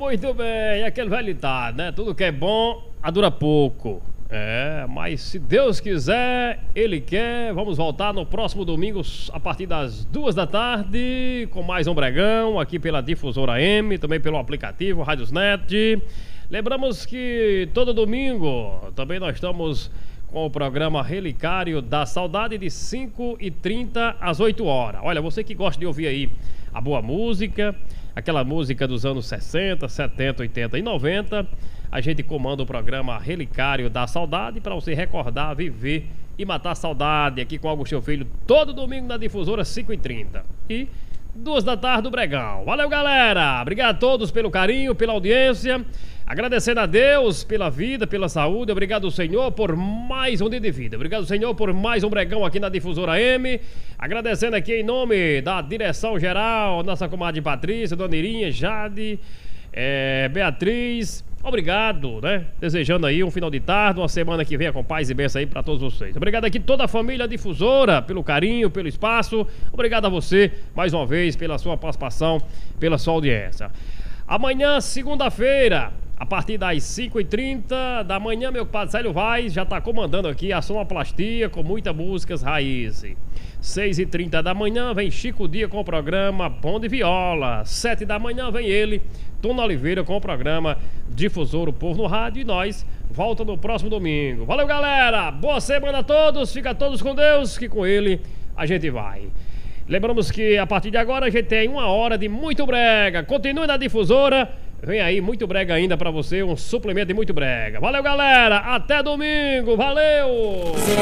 muito bem. Aquele velho ditado, né? Tudo que é bom, dura pouco. Mas se Deus quiser, Ele quer. Vamos voltar no próximo domingo, a partir das 2 da tarde, com mais um Bregão, aqui pela Difusora M, também pelo aplicativo Radiosnet. Lembramos que todo domingo também nós estamos com o programa Relicário da Saudade, de 5h30 às 8 horas. Olha, você que gosta de ouvir aí a boa música, aquela música dos anos 60, 70, 80 e 90, a gente comanda o programa Relicário da Saudade para você recordar, viver e matar a saudade, aqui com Agostinho Filho, todo domingo na Difusora, 5h30 e 2 da tarde do Bregão. Valeu, galera! Obrigado a todos pelo carinho, pela audiência. Agradecendo a Deus pela vida, pela saúde. Obrigado, Senhor, por mais um dia de vida. Obrigado, Senhor, por mais um Bregão aqui na Difusora M. Agradecendo aqui em nome da direção geral, nossa comadre Patrícia, Dona Irinha, Jade, Beatriz. Obrigado, né? Desejando aí um final de tarde, uma semana que venha com paz e bênção aí pra todos vocês. Obrigado aqui toda a família Difusora, pelo carinho, pelo espaço. Obrigado a você, mais uma vez, pela sua participação, pela sua audiência. Amanhã, segunda-feira, a partir das 5h30 da manhã, meu compadre Célio Vaz já tá comandando aqui a sonoplastia com muitas músicas raiz. 6h30 da manhã vem Chico Dia com o programa Pão de Viola. 7 da manhã vem ele, Tona Oliveira, com o programa Difusora, o Povo no Rádio. E nós volta no próximo domingo. Valeu, galera! Boa semana a todos, fica todos com Deus, que com ele a gente vai. Lembramos que a partir de agora a gente tem 1 hora de muito brega. Continue na Difusora. Vem aí muito brega ainda pra você, um suplemento de muito brega. Valeu, galera! Até domingo! Valeu!